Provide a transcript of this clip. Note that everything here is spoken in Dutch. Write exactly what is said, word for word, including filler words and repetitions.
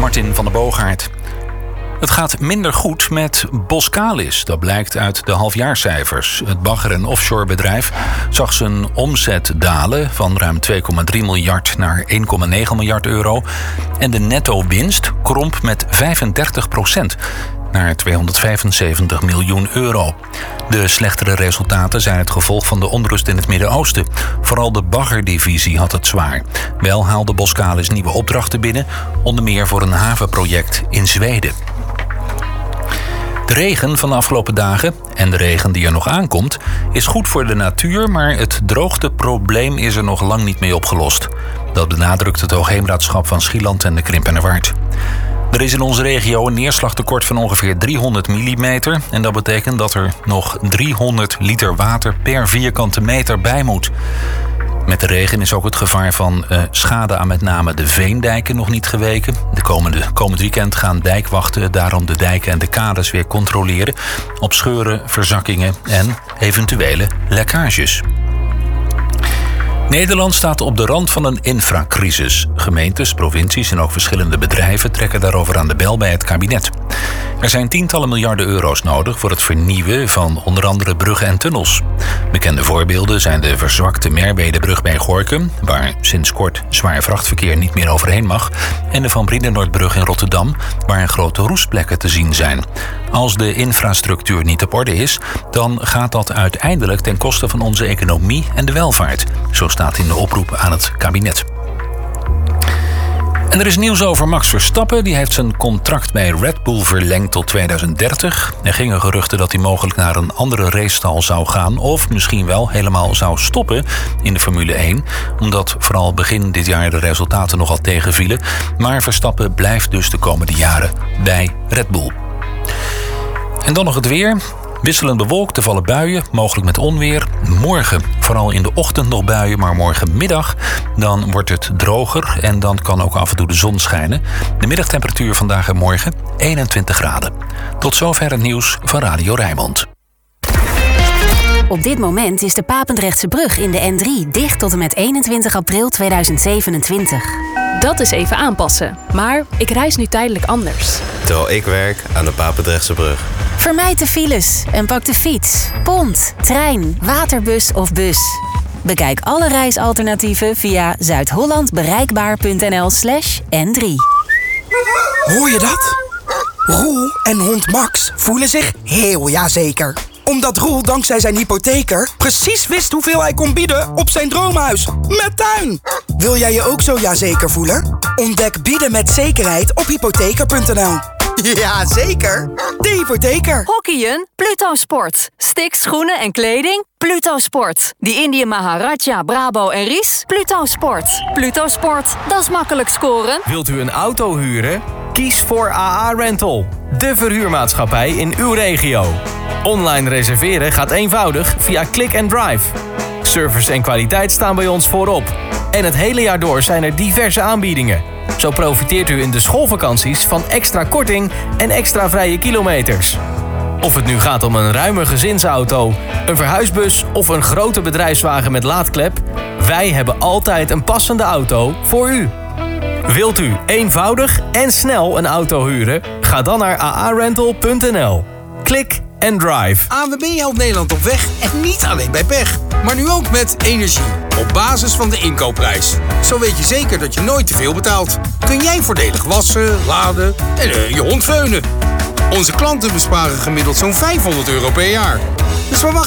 Martin van der Boogaard. Het gaat minder goed met Boskalis. Dat blijkt uit de halfjaarcijfers. Het bagger- en offshorebedrijf zag zijn omzet dalen van ruim twee komma drie miljard naar één komma negen miljard euro. En de netto-winst kromp met vijfendertig procent naar tweehonderdvijfenzeventig miljoen euro. De slechtere resultaten zijn het gevolg van de onrust in het Midden-Oosten. Vooral de baggerdivisie had het zwaar. Wel haalde Boskalis nieuwe opdrachten binnen, onder meer voor een havenproject in Zweden. De regen van de afgelopen dagen en de regen die er nog aankomt is goed voor de natuur, maar het droogteprobleem is er nog lang niet mee opgelost. Dat benadrukt het Hoogheemraadschap van Schieland en de Krimpenerwaard. Er is in onze regio een neerslagtekort van ongeveer driehonderd millimeter en dat betekent dat er nog driehonderd liter water per vierkante meter bij moet. Met de regen is ook het gevaar van uh, schade aan met name de veendijken nog niet geweken. De komende, komend weekend gaan dijkwachten daarom de dijken en de kades weer controleren op scheuren, verzakkingen en eventuele lekkages. Nederland staat op de rand van een infracrisis. Gemeentes, provincies en ook verschillende bedrijven trekken daarover aan de bel bij het kabinet. Er zijn tientallen miljarden euro's nodig voor het vernieuwen van onder andere bruggen en tunnels. Bekende voorbeelden zijn de verzwakte Merwedebrug bij Gorinchem, waar sinds kort zwaar vrachtverkeer niet meer overheen mag, en de Van Brienenoordbrug in Rotterdam, waar grote roestplekken te zien zijn. Als de infrastructuur niet op orde is, dan gaat dat uiteindelijk ten koste van onze economie en de welvaart. Zo staat in de oproep aan het kabinet. En er is nieuws over Max Verstappen. Die heeft zijn contract bij Red Bull verlengd tot tweeduizend dertig. Er gingen geruchten dat hij mogelijk naar een andere racestal zou gaan, of misschien wel helemaal zou stoppen in de Formule één. Omdat vooral begin dit jaar de resultaten nogal tegenvielen. Maar Verstappen blijft dus de komende jaren bij Red Bull. En dan nog het weer. Wisselend bewolkt, er vallen buien, mogelijk met onweer. Morgen vooral in de ochtend nog buien, maar morgenmiddag dan wordt het droger en dan kan ook af en toe de zon schijnen. De middagtemperatuur vandaag en morgen eenentwintig graden. Tot zover het nieuws van Radio Rijnmond. Op dit moment is de Papendrechtse brug in de N drie dicht tot en met eenentwintig april tweeduizend zevenentwintig. Dat is even aanpassen, maar ik reis nu tijdelijk anders. Terwijl ik werk aan de Papendrechtse brug. Vermijd de files en pak de fiets, pont, trein, waterbus of bus. Bekijk alle reisalternatieven via zuidhollandbereikbaar.nl slash N3. Hoor je dat? Roel en hond Max voelen zich heel jazeker. Omdat Roel dankzij zijn hypotheker precies wist hoeveel hij kon bieden op zijn droomhuis. Met tuin! Wil jij je ook zo jazeker voelen? Ontdek bieden met zekerheid op hypotheker punt n l. Ja, zeker. De hypotheker. Hockeyen? Pluto Sport. Sticks, schoenen en kleding? Pluto Sport. Die Indië Maharaja, Brabo en Ries? Pluto Sport. Pluto Sport, dat is makkelijk scoren. Wilt u een auto huren? Kies voor A A Rental. De verhuurmaatschappij in uw regio. Online reserveren gaat eenvoudig via Click and Drive. Service en kwaliteit staan bij ons voorop. En het hele jaar door zijn er diverse aanbiedingen. Zo profiteert u in de schoolvakanties van extra korting en extra vrije kilometers. Of het nu gaat om een ruime gezinsauto, een verhuisbus of een grote bedrijfswagen met laadklep, wij hebben altijd een passende auto voor u. Wilt u eenvoudig en snel een auto huren? Ga dan naar a a rental punt n l. Klik en drive. A N W B helpt Nederland op weg en niet alleen bij pech. Maar nu ook met energie. Op basis van de inkoopprijs. Zo weet je zeker dat je nooit te veel betaalt. Kun jij voordelig wassen, laden en uh, je hond veunen. Onze klanten besparen gemiddeld zo'n vijfhonderd euro per jaar. Dus waar wacht